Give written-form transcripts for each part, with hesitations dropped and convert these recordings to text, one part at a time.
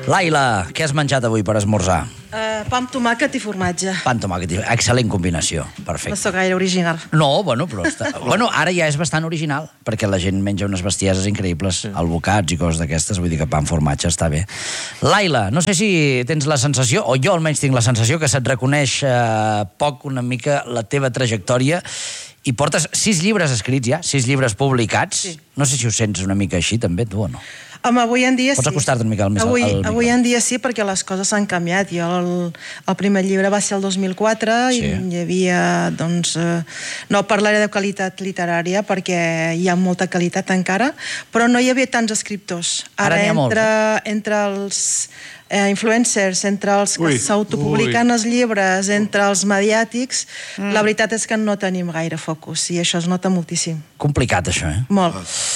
Laila, què has menjat avui per esmorzar? Pa amb tomàquet i formatge. Pa amb tomàquet, excel·lent combinació, perfecte. No sóc gaire original. No, bueno, però bueno, ara ja és bastant original, perquè la gent menja unes bestieses increïbles, albocats i coses d'aquestes, vull dir que pa amb formatge està bé. Laila, no sé si tens la sensació, o jo almenys tinc la sensació, que se't reconeix poc una mica la teva trajectòria, i portes 6 llibres escrits ja, 6 llibres publicats. Sí. No sé si ho sents una mica així, també, tu, o no? Home, avui en dia sí. Pots acostar-te una mica al micro. Avui en dia sí, perquè les coses s'han canviat. Jo el primer llibre va ser el 2004 i hi havia, doncs... No parlaré de qualitat literària perquè hi ha molta qualitat encara, però no hi havia tants escriptors. Ara n'hi ha molts. Entre els influencers, entre els que s'autopubliquen els llibres, entre els mediàtics, la veritat és que no tenim gaire focus i això es nota moltíssim. Complicat, això, eh? Molt.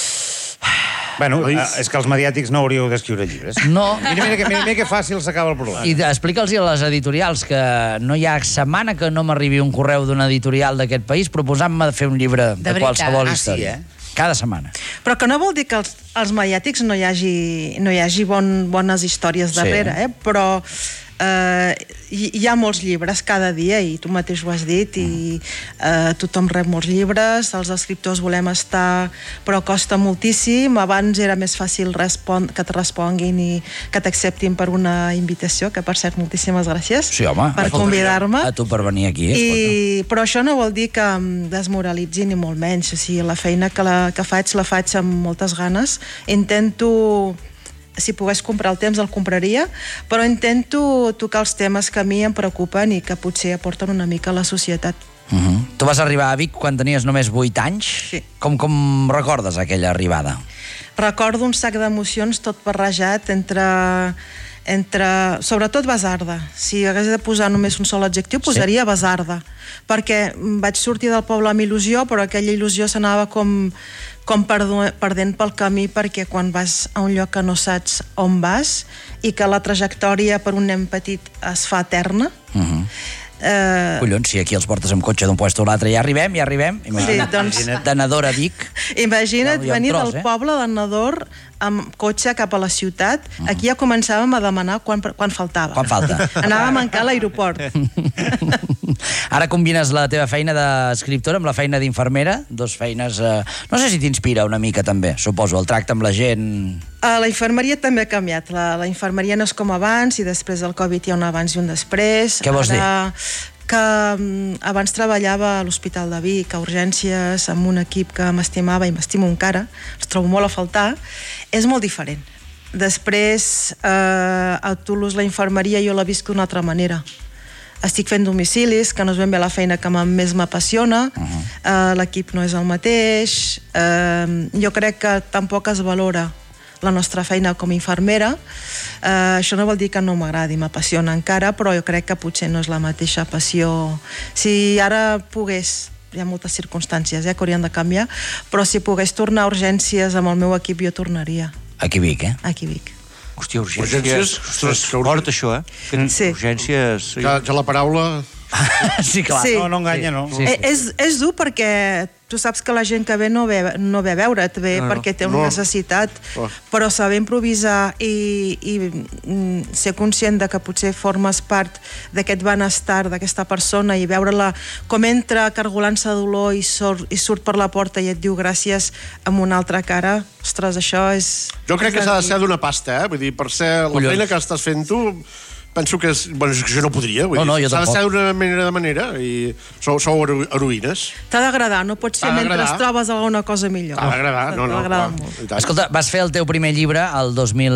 Bueno, és que els mediàtics no hauríeu d'escriure llibres. No. Mira que fàcil s'acaba el problema. I explica'ls a les editorials que no hi ha setmana que no m'arribi un correu d'una editorial d'aquest país proposant-me fer un llibre de qualsevol història. Cada setmana. Però que no vol dir que als mediàtics no hi hagi bones històries darrere, però hi ha molts llibres cada dia i tu mateix ho has dit i tothom rep molts llibres, els escriptors volem estar, però costa moltíssim. Abans era més fàcil que et responguin i que t'acceptin per una invitació, que per cert, moltíssimes gràcies per convidar-me. A tu per venir aquí. Però això no vol dir que em desmoralitzi ni molt menys. O sigui, la feina que faig la faig amb moltes ganes. Intento... Si pogués comprar el temps el compraria, però intento tocar els temes que a mi em preocupen i que potser aporten una mica a la societat. Tu vas arribar a Vic quan tenies només 8 anys? Sí. Com recordes aquella arribada? Recordo un sac d'emocions tot barrejat entre sobretot basarda. Si hagués de posar només un sol adjectiu, posaria basarda, perquè vaig sortir del poble amb il·lusió, però aquella il·lusió s'anava com perdent pel camí, perquè quan vas a un lloc que no saps on vas i que la trajectòria per un nen petit es fa eterna. Collons, si aquí els portes amb cotxe d'un puesto a l'altre, ja arribem. Imagina't, de Nador a Vic. Imagina't venir del poble de Nador amb cotxe cap a la ciutat. Aquí ja començàvem a demanar quan faltava. Quan falta. Anàvem a mancar a l'aeroport. Ara combines la teva feina d'escriptora amb la feina d'infermera, dos feines... No sé si t'inspira una mica també, suposo, el tracte amb la gent... La infermeria també ha canviat. La infermeria no és com abans i després del Covid hi ha un abans i un després. Què vols dir? Que abans treballava a l'Hospital de Vic, a urgències, amb un equip que m'estimava i m'estimo encara, els trobo molt a faltar, és molt diferent. Després, a Toulouse la infermeria jo la visc d'una altra manera. Estic fent domicilis, que no és ben bé la feina que més m'apassiona, l'equip no és el mateix, jo crec que tampoc es valora la nostra feina com a infermera. Això no vol dir que no m'agradi, m'apassiona encara, però jo crec que potser no és la mateixa passió. Si ara pogués, hi ha moltes circumstàncies que haurien de canviar, però si pogués tornar a urgències amb el meu equip, jo tornaria. Aquí a Vic, Aquí a Vic. Hòstia, urgències... Ostres, fort, això, Sí. Urgències... Ja la paraula... Sí, clar. No enganya, no. És dur perquè tu saps que la gent que ve no ve a veure't, ve perquè té una necessitat, però saber improvisar i ser conscient de que potser formes part d'aquest benestar d'aquesta persona i veure-la com entra cargolant-se de dolor i surt per la porta i et diu gràcies amb una altra cara, ostres, això és... Jo crec que s'ha de ser d'una pasta, vull dir, per ser la feina que estàs fent tu... Penso que jo no podria, vull dir, s'ha de ser d'una manera i sou heroïnes. T'ha d'agradar, no pot ser mentre trobes alguna cosa millor. T'ha d'agradar, no. Escolta, vas fer el teu primer llibre el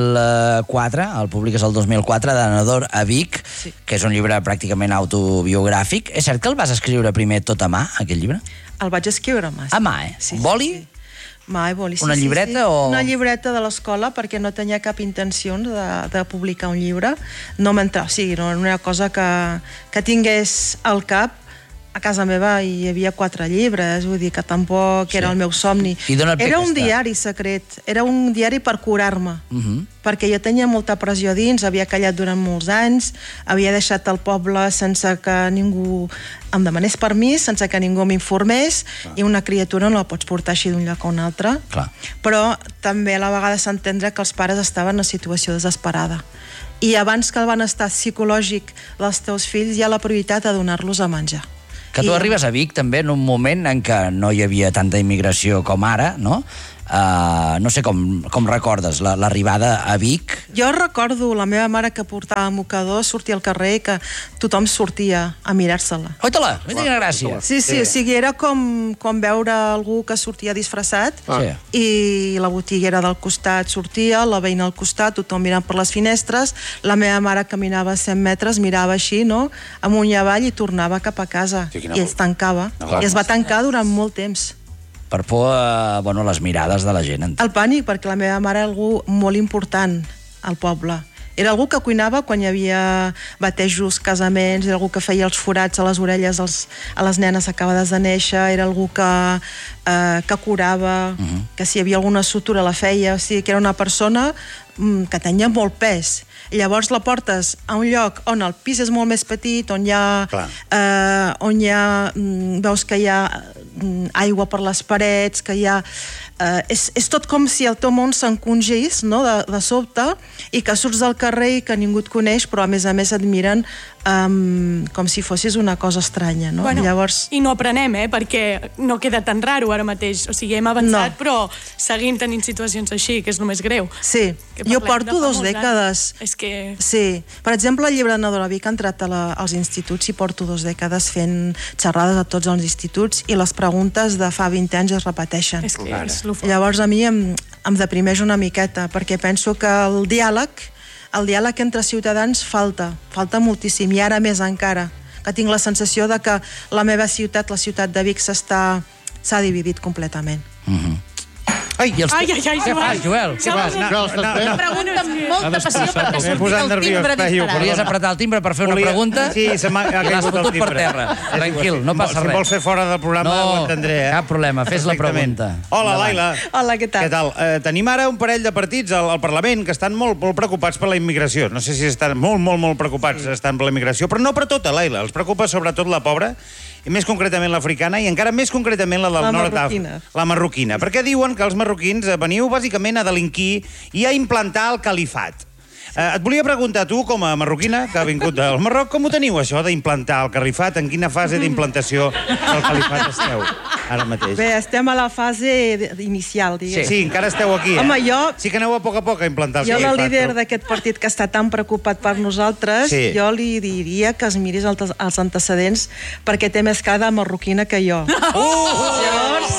2004, el publiques el 2004, de Nador a Vic, que és un llibre pràcticament autobiogràfic. És cert que el vas escriure primer tot a mà, aquest llibre? El vaig escriure a mà. A mà, Boli? Una llibreta o...? Una llibreta de l'escola, perquè no tenia cap intenció de publicar un llibre. No m'entrava, no era una cosa que tingués al cap a casa meva hi havia 4 llibres, vull dir que tampoc era el meu somni. Era un diari secret, era un diari per curar-me, perquè jo tenia molta pressió dins, havia callat durant molts anys, havia deixat el poble sense que ningú em demanés permís, sense que ningú m'informés, i una criatura no la pots portar així d'un lloc a un altre. Però també a la vegada s'entendre que els pares estaven en una situació desesperada. I abans que el benestar psicològic dels teus fills hi ha la prioritat de donar-los a menjar. Que tu arribes a Vic també en un moment en què no hi havia tanta immigració com ara, no? No sé com recordes l'arribada a Vic. Jo recordo la meva mare que portava mocador, sortia al carrer i que tothom sortia a mirar-se-la. Oi-te-la, quina gràcia. Sí, o sigui, era com veure algú que sortia disfressat i la botiguera del costat sortia, la veïna al costat, tothom mirant per les finestres, la meva mare caminava 100 metres, mirava així, no?, amunt i avall i tornava cap a casa. I es tancava. I es va tancar durant molt temps. Per por a les mirades de la gent. El pànic, perquè la meva mare era algú molt important al poble. Era algú que cuinava quan hi havia batejos, casaments, era algú que feia els forats a les orelles a les nenes acabades de néixer, era algú que curava, que si hi havia alguna sutura la feia, o sigui que era una persona que tenia molt pes. Llavors la portes a un lloc on el pis és molt més petit, on veus que hi ha aigua per les parets, que hi ha... És tot com si el teu món s'encongís, no?, de sobte, i que surts del carrer i que ningú et coneix, però a més et miren com si fossis una cosa estranya, no? Bueno, llavors... I no aprenem, perquè no queda tan raro ara mateix. O sigui, hem avançat, però seguim tenint situacions així, que és el més greu. Sí, jo porto 2 dècades. És que... Sí, per exemple, el llibre de Nadora Vic ha entrat als instituts i porto 2 dècades fent xerrades a tots els instituts i les preguntes de fa 20 anys es repeteixen. És que és lo fort. Llavors a mi em deprimeix una miqueta, perquè penso que el diàleg entre ciutadans falta moltíssim, i ara més encara, que tinc la sensació de que la meva ciutat, la ciutat de Vic, s'ha dividit completament. Ai, Joel. Què fas, Joel? Què fas? Una pregunta amb molta passió perquè ha sortit el timbre disparat. Volies apretar el timbre per fer una pregunta? Sí, se m'ha l'has fotut per terra. Tranquil, no passa res. Si vols fer fora del programa ho entendré. No, cap problema, fes la pregunta. Hola, Laila. Hola, què tal? Què tal? Tenim ara un parell de partits al Parlament que estan molt preocupats per la immigració. No sé si estan molt preocupats per la immigració, però no per tota, Laila. Els preocupa sobretot la pobra, i més concretament l'africana, i encara més concretament la del nord d'Àfrica. La marroquina. Perquè diuen que els marroquins veniu bàsicament a delinquir i a implantar el califat. Et volia preguntar, tu, com a marroquina, que ha vingut del Marroc, com ho teniu, això d'implantar el califat? En quina fase d'implantació del califat esteu ara mateix? Bé, estem a la fase inicial, diguem. Sí, encara esteu aquí, Home, sí que aneu a poc a implantar el califat. Jo, la líder d'aquest partit que està tan preocupat per nosaltres, jo li diria que es miris els antecedents, perquè té més cara de marroquina que jo. Llavors...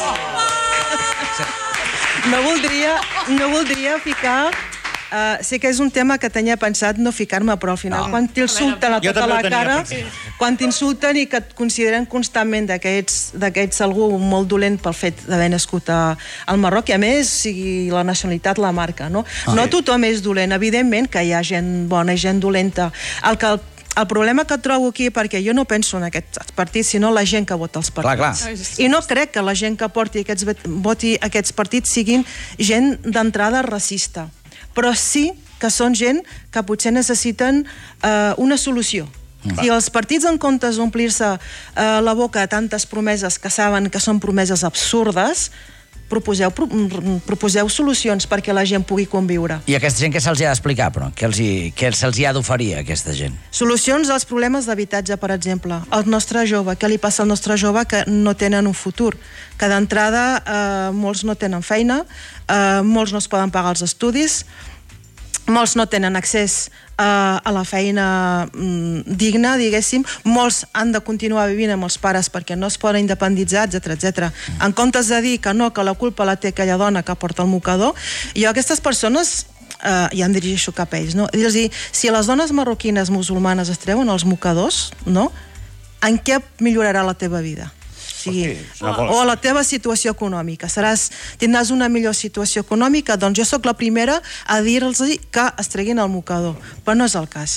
No voldria ficar... sé que és un tema que tenia pensat no ficar-me, però al final quan t'insulten a tota la cara, quan t'insulten i que et consideren constantment d'aquests algú molt dolent pel fet d'haver nascut al Marroc, i a més la nacionalitat la marca, no? No tothom és dolent, evidentment que hi ha gent bona i gent dolenta. El problema que trobo aquí, perquè jo no penso en aquests partits, sinó la gent que vota els partits. I no crec que la gent que voti aquests partits siguin gent d'entrada racista, però sí que són gent que potser necessiten una solució. Si els partits, en comptes d'omplir-se la boca a tantes promeses que saben que són promeses absurdes, proposeu solucions perquè la gent pugui conviure. I a aquesta gent què se'ls ha d'explicar, però? Què se'ls ha d'oferir a aquesta gent? Solucions als problemes d'habitatge, per exemple. El nostre jove, què li passa al nostre jove que no tenen un futur? Que d'entrada molts no tenen feina, molts no es poden pagar els estudis, molts no tenen accés a la feina digna, diguéssim, molts han de continuar vivint amb els pares perquè no es poden independitzar, etc. En comptes de dir que no, que la culpa la té aquella dona que porta el mocador, jo a aquestes persones ja em dirigeixo cap a ells, no? És a dir, si les dones marroquines musulmanes es treuen els mocadors, no? En què millorarà la teva vida? O la teva situació econòmica. Tindràs una millor situació econòmica, doncs jo sóc la primera a dir-los que es treguin el mocador, però no és el cas.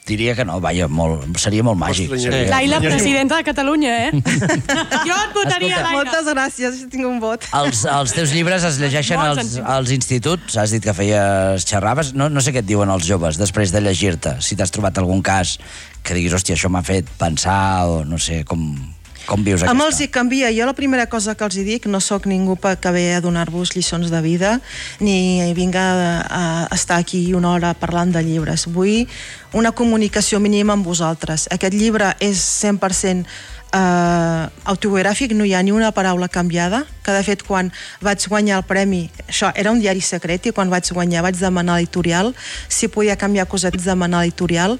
Diria que no, vaja, seria molt màgic. Laila, presidenta de Catalunya, Jo et votaria, Laila. Moltes gràcies, tinc un vot. Els teus llibres es llegeixen als instituts? Has dit que feies xerraves? No sé què et diuen els joves després de llegir-te. Si t'has trobat algun cas que diguis, hòstia, això m'ha fet pensar, o no sé, com vius aquesta? Amb els hi canvia. Jo la primera cosa que els hi dic, no sóc ningú que ve a donar-vos lliçons de vida, ni vinga a estar aquí una hora parlant de llibres. Vull una comunicació mínima amb vosaltres. Aquest llibre és 100% autobiogràfic, no hi ha ni una paraula canviada, que de fet quan vaig guanyar el premi, això era un diari secret, i quan vaig guanyar vaig demanar a l'editorial si podia canviar coses, demanar a l'editorial,